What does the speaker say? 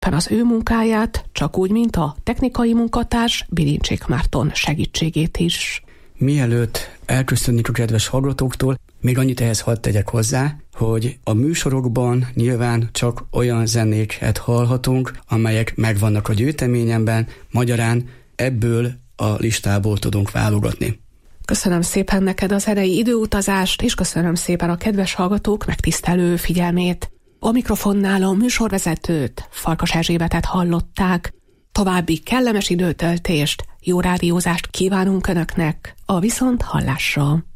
az ő munkáját, csak úgy, mint a technikai munkatárs Bilincsik Márton segítségét is. Mielőtt elköszönnék a kedves hallgatóktól, még annyit ehhez hadd tegyek hozzá, hogy a műsorokban nyilván csak olyan zenéket hallhatunk, amelyek megvannak a gyűjteményemben, magyarán ebből a listából tudunk válogatni. Köszönöm szépen neked az zenei időutazást, és köszönöm szépen a kedves hallgatók megtisztelő figyelmét. A mikrofonnál a műsorvezetőt, Farkas Erzsébetet hallották. További kellemes időtöltést, jó rádiózást kívánunk Önöknek, a viszonthallásra.